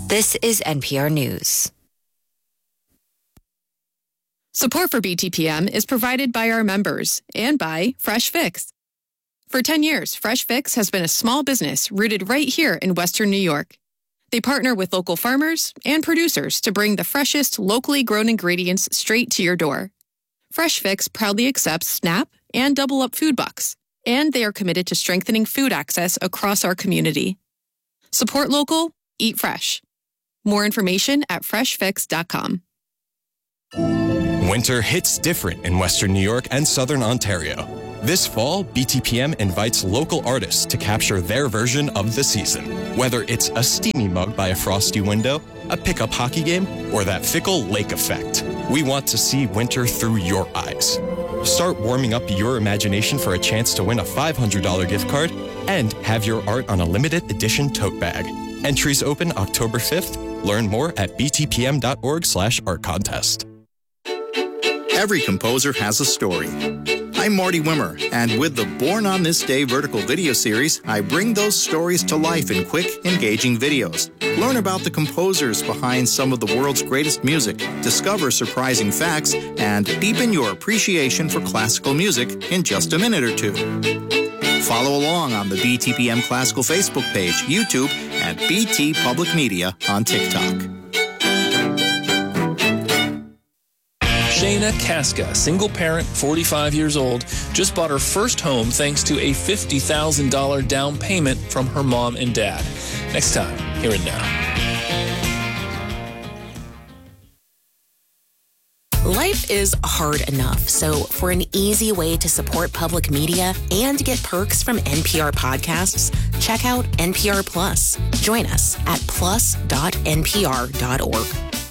This is NPR News. Support for BTPM is provided by our members and by Fresh Fix. For 10 years, Fresh Fix has been a small business rooted right here in Western New York. They partner with local farmers and producers to bring the freshest, locally grown ingredients straight to your door. Fresh Fix proudly accepts SNAP and Double Up food bucks, and they are committed to strengthening food access across our community. Support local, eat fresh. More information at freshfix.com. Winter hits different in Western New York and Southern Ontario. This fall, BTPM invites local artists to capture their version of the season. Whether it's a steamy mug by a frosty window, a pickup hockey game, or that fickle lake effect, we want to see winter through your eyes. Start warming up your imagination for a chance to win a $500 gift card and have your art on a limited edition tote bag. Entries open October 5th. Learn more at btpm.org/art contest. Every composer has a story. I'm Marty Wimmer, and with the Born on This Day vertical video series, I bring those stories to life in quick, engaging videos. Learn about the composers behind some of the world's greatest music, discover surprising facts, and deepen your appreciation for classical music in just a minute or two. Follow along on the BTPM Classical Facebook page, YouTube, and BT Public Media on TikTok. Shayna Casca, single parent, 45 years old, just bought her first home thanks to a $50,000 down payment from her mom and dad. Next time, Here and Now. Life is hard enough, so for an easy way to support public media and get perks from NPR podcasts, check out NPR Plus. Join us at plus.npr.org.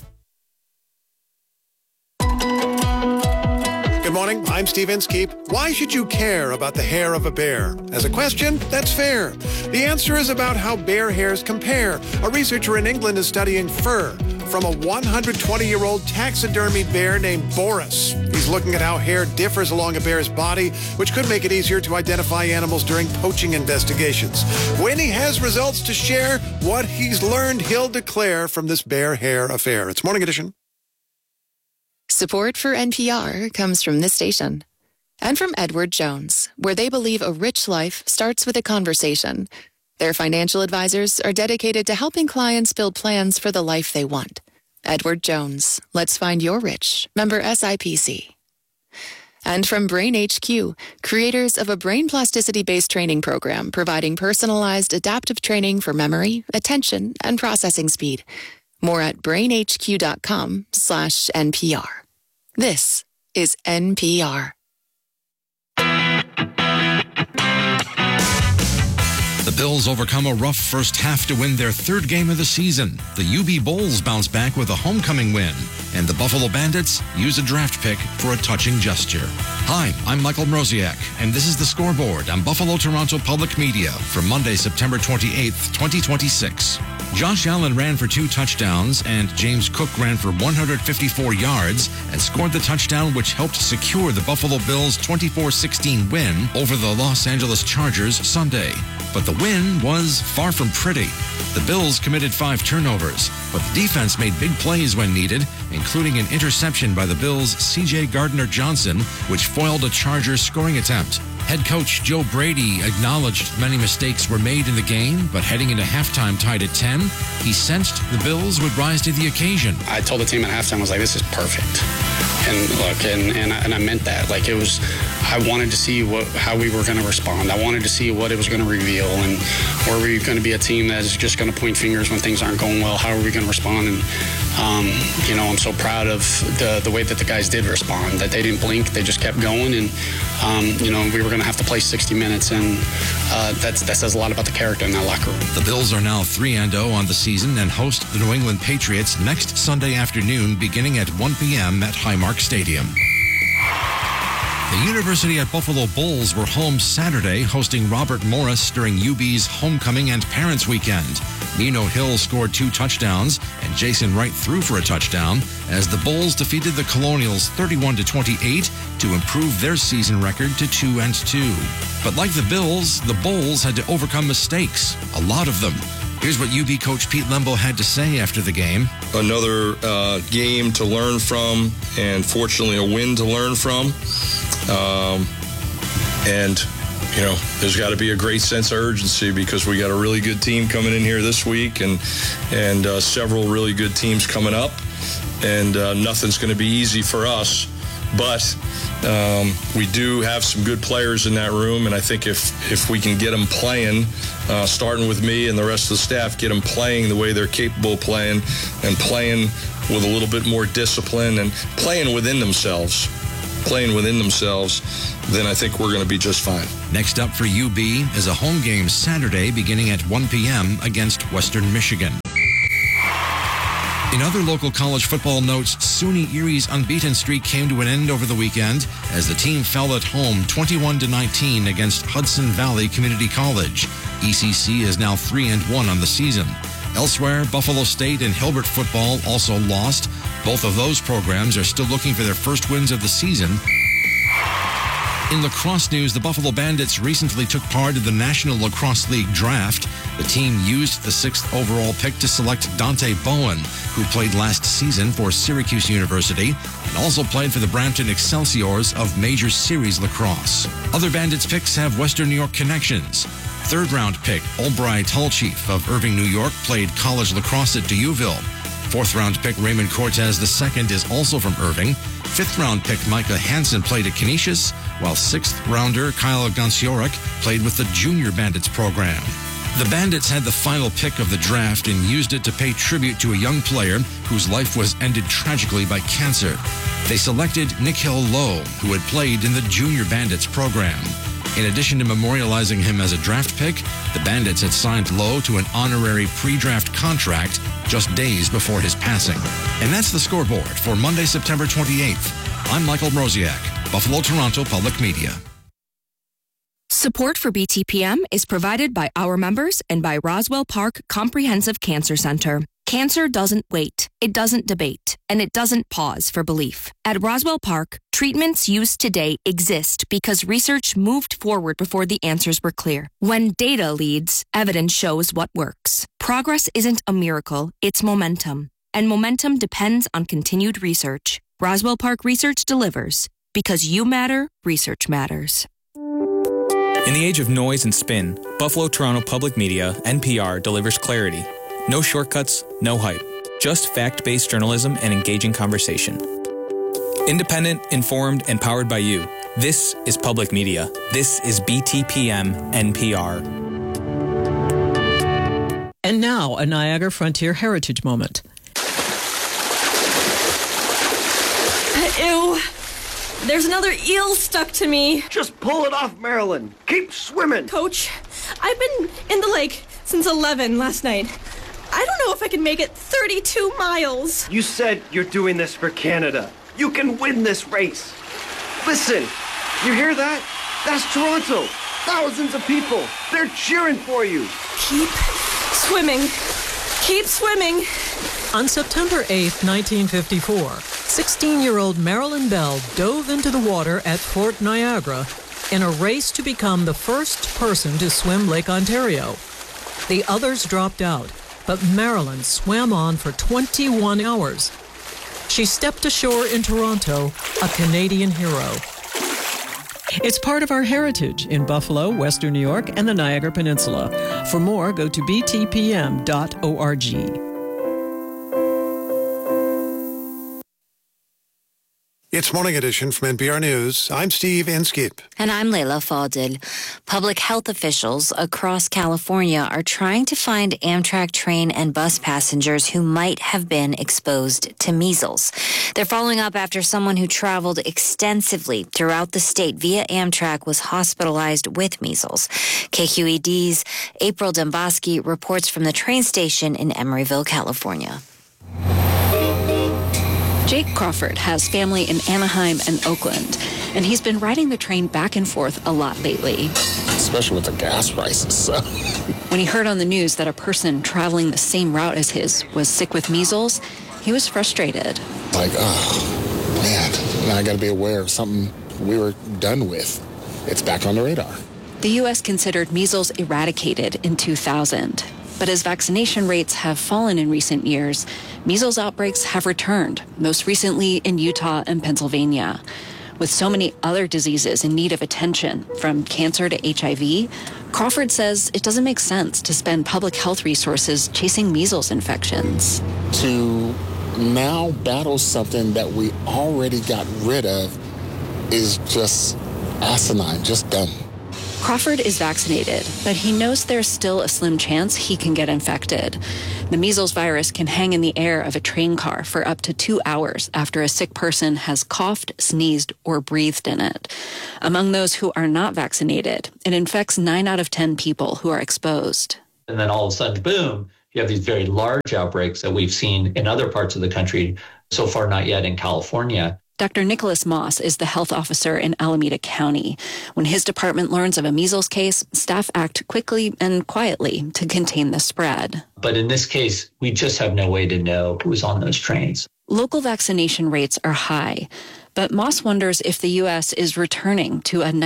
Good morning, I'm Steve Inskeep. Why should you care about the hair of a bear? As a question, that's fair. The answer is about how bear hairs compare. A researcher in England is studying fur from a 120-year-old taxidermied bear named Boris. He's looking at how hair differs along a bear's body, which could make it easier to identify animals during poaching investigations. When he has results to share, what he's learned, he'll declare from this bear hair affair. It's Morning Edition. Support for NPR comes from this station and from Edward Jones, where they believe a rich life starts with a conversation. Their financial advisors are dedicated to helping clients build plans for the life they want. Edward Jones, let's find your rich. Member SIPC. And from Brain HQ, creators of a brain plasticity-based training program providing personalized adaptive training for memory, attention, and processing speed. More at brainhq.com/NPR. This is NPR. The Bills overcome a rough first half to win their third game of the season. The UB Bulls bounce back with a homecoming win. And the Buffalo Bandits use a draft pick for a touching gesture. Hi, I'm Michael Mroziak, and this is The Scoreboard on Buffalo Toronto Public Media for Monday, September 28th, 2026. Josh Allen ran for 2 touchdowns, and James Cook ran for 154 yards and scored the touchdown which helped secure the Buffalo Bills' 24-16 win over the Los Angeles Chargers Sunday. But the win was far from pretty. The Bills committed 5 turnovers, but the defense made big plays when needed, including an interception by the Bills' C.J. Gardner-Johnson, which foiled a Chargers scoring attempt. Head coach Joe Brady acknowledged many mistakes were made in the game, but heading into halftime tied at 10, he sensed the Bills would rise to the occasion. I told the team at halftime, I was like, this is perfect. And look, and I meant that. Like, it was, I wanted to see how we were going to respond. I wanted to see what it was going to reveal, and were we going to be a team that is just going to point fingers when things aren't going well? How are we going to respond? And I'm so proud of the way that the guys did respond. That they didn't blink, they just kept going, and we were going to have to play 60 minutes, and that says a lot about the character in that locker room. The Bills are now 3-0 on the season and host the New England Patriots next Sunday afternoon, beginning at 1 p.m. at Highmark Stadium. The University at Buffalo Bulls were home Saturday, hosting Robert Morris during UB's homecoming and parents' weekend. Nino Hill scored 2 touchdowns, and Jason Wright threw for a touchdown as the Bulls defeated the Colonials 31-28 to improve their season record to 2-2. But like the Bills, the Bulls had to overcome mistakes, a lot of them. Here's what UB coach Pete Lembo had to say after the game. Another game to learn from, and fortunately a win to learn from. And, you know, there's got to be a great sense of urgency because we got a really good team coming in here this week and several really good teams coming up. And nothing's going to be easy for us. But we do have some good players in that room, and I think if we can get them playing, starting with me and the rest of the staff, get them playing the way they're capable of playing and playing with a little bit more discipline and playing within themselves, then I think we're going to be just fine. Next up for UB is a home game Saturday beginning at 1 p.m. against Western Michigan. In other local college football notes, SUNY Erie's unbeaten streak came to an end over the weekend as the team fell at home 21-19 against Hudson Valley Community College. ECC is now 3-1 on the season. Elsewhere, Buffalo State and Hilbert football also lost. Both of those programs are still looking for their first wins of the season. In lacrosse news, the Buffalo Bandits recently took part in the National Lacrosse League draft. The team used the 6th overall pick to select Dante Bowen, who played last season for Syracuse University and also played for the Brampton Excelsiors of Major Series Lacrosse. Other Bandits picks have Western New York connections. 3rd-round pick Albright Hullchief of Irving, New York, played college lacrosse at Deauville. 4th-round pick Raymond Cortez II is also from Irving. 5th-round pick Micah Hansen played at Canisius, while 6th-rounder Kyle Gonsiorek played with the Junior Bandits program. The Bandits had the final pick of the draft and used it to pay tribute to a young player whose life was ended tragically by cancer. They selected Nikhil Lowe, who had played in the Junior Bandits program. In addition to memorializing him as a draft pick, the Bandits had signed Lowe to an honorary pre-draft contract just days before his passing. And that's the scoreboard for Monday, September 28th. I'm Michael Mroziak, Buffalo, Toronto Public Media. Support for BTPM is provided by our members and by Roswell Park Comprehensive Cancer Center. Cancer doesn't wait, it doesn't debate, and it doesn't pause for belief. At Roswell Park, treatments used today exist because research moved forward before the answers were clear. When data leads, evidence shows what works. Progress isn't a miracle, it's momentum. And momentum depends on continued research. Roswell Park Research delivers. Because you matter, research matters. In the age of noise and spin, Buffalo Toronto Public Media, NPR, delivers clarity. No shortcuts, no hype. Just fact-based journalism and engaging conversation. Independent, informed, and powered by you. This is public media. This is BTPM NPR. And now, a Niagara Frontier Heritage Moment. Ew. There's another eel stuck to me. Just pull it off, Marilyn. Keep swimming. Coach, I've been in the lake since 11 last night. I don't know if I can make it 32 miles. You said you're doing this for Canada. You can win this race. Listen, you hear that? That's Toronto. Thousands of people. They're cheering for you. Keep swimming. Keep swimming. On September 8th, 1954, 16-year-old Marilyn Bell dove into the water at Fort Niagara in a race to become the first person to swim Lake Ontario. The others dropped out, but Marilyn swam on for 21 hours. She stepped ashore in Toronto, a Canadian hero. It's part of our heritage in Buffalo, Western New York, and the Niagara Peninsula. For more, go to btpm.org. It's Morning Edition from NPR News. I'm Steve Inskip. And I'm Leila Fadel. Public health officials across California are trying to find Amtrak train and bus passengers who might have been exposed to measles. They're following up after someone who traveled extensively throughout the state via Amtrak was hospitalized with measles. KQED's April Demboski reports from the train station in Emeryville, California. Jake Crawford has family in Anaheim and Oakland, and he's been riding the train back and forth a lot lately. Especially with the gas prices. So. When he heard on the news that a person traveling the same route as his was sick with measles, he was frustrated. Like, oh, man, now I got to be aware of something we were done with. It's back on the radar. The U.S. considered measles eradicated in 2000. But as vaccination rates have fallen in recent years, measles outbreaks have returned, most recently in Utah and Pennsylvania. With so many other diseases in need of attention, from cancer to HIV, Crawford says it doesn't make sense to spend public health resources chasing measles infections. To now battle something that we already got rid of is just asinine, just dumb. Crawford is vaccinated, but he knows there's still a slim chance he can get infected. The measles virus can hang in the air of a train car for up to 2 hours after a sick person has coughed, sneezed, or breathed in it. Among those who are not vaccinated, it infects 9 out of 10 people who are exposed. And then all of a sudden, boom, you have these very large outbreaks that we've seen in other parts of the country, so far not yet in California. Dr. Nicholas Moss is the health officer in Alameda County. When his department learns of a measles case, staff act quickly and quietly to contain the spread. But in this case, we just have no way to know who was on those trains. Local vaccination rates are high, but Moss wonders if the U.S. is returning to a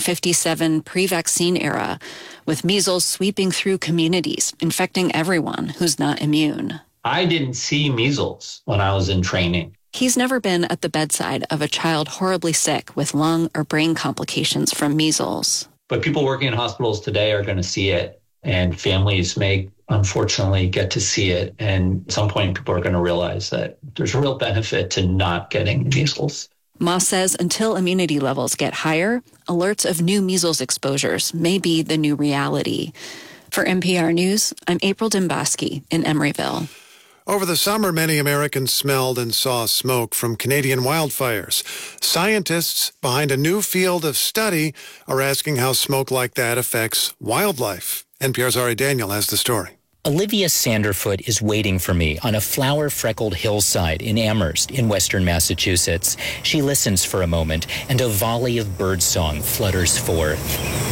1957 pre-vaccine era, with measles sweeping through communities, infecting everyone who's not immune. I didn't see measles when I was in training. He's never been at the bedside of a child horribly sick with lung or brain complications from measles. But people working in hospitals today are going to see it, and families may unfortunately get to see it. And at some point, people are going to realize that there's a real benefit to not getting measles. Moss says until immunity levels get higher, alerts of new measles exposures may be the new reality. For NPR News, I'm April Dimboski in Emeryville. Over the summer, many Americans smelled and saw smoke from Canadian wildfires. Scientists behind a new field of study are asking how smoke like that affects wildlife. NPR's Ari Daniel has the story. Olivia Sanderfoot is waiting for me on a flower-freckled hillside in Amherst in western Massachusetts. She listens for a moment, and a volley of birdsong flutters forth.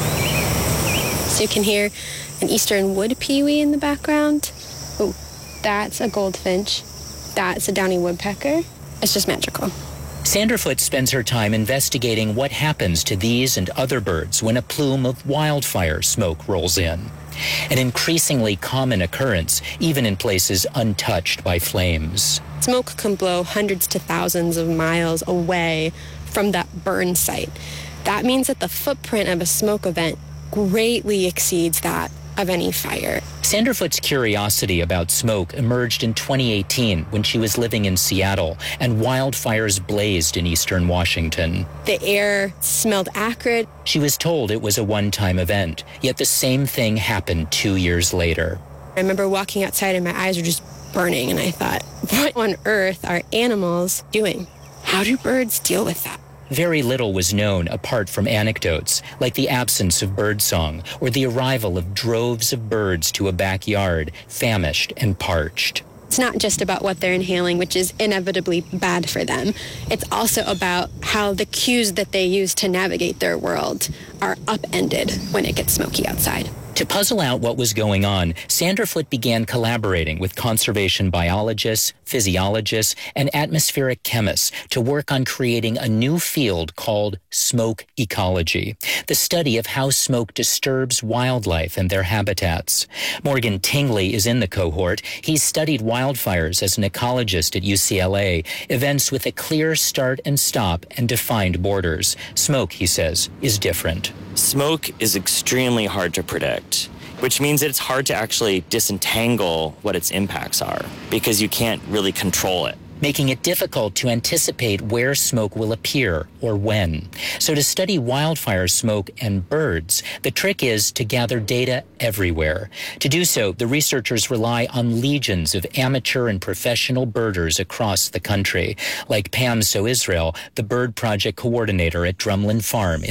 So you can hear an eastern wood pewee in the background. Oh, that's a goldfinch. That's a downy woodpecker. It's just magical. Sanderfoot spends her time investigating what happens to these and other birds when a plume of wildfire smoke rolls in. An increasingly common occurrence, even in places untouched by flames. Smoke can blow hundreds to thousands of miles away from that burn site. That means that the footprint of a smoke event greatly exceeds that of any fire. Sanderfoot's curiosity about smoke emerged in 2018 when she was living in Seattle and wildfires blazed in eastern Washington. The air smelled acrid. She was told it was a one-time event, yet the same thing happened 2 years later. I remember walking outside and my eyes were just burning, and I thought, what on earth are animals doing? How do birds deal with that? Very little was known apart from anecdotes, like the absence of birdsong or the arrival of droves of birds to a backyard, famished and parched. It's not just about what they're inhaling, which is inevitably bad for them. It's also about how the cues that they use to navigate their world are upended when it gets smoky outside. To puzzle out what was going on, Sanderfoot began collaborating with conservation biologists, physiologists, and atmospheric chemists to work on creating a new field called smoke ecology, the study of how smoke disturbs wildlife and their habitats. Morgan Tingley is in the cohort. He's studied wildfires as an ecologist at UCLA, events with a clear start and stop and defined borders. Smoke, he says, is different. Smoke is extremely hard to predict, which means that it's hard to actually disentangle what its impacts are because you can't really control it, making it difficult to anticipate where smoke will appear or when. So to study wildfire smoke and birds, the trick is to gather data everywhere. To do so, the researchers rely on legions of amateur and professional birders across the country, like Pam So Israel, the bird project coordinator at Drumlin Farm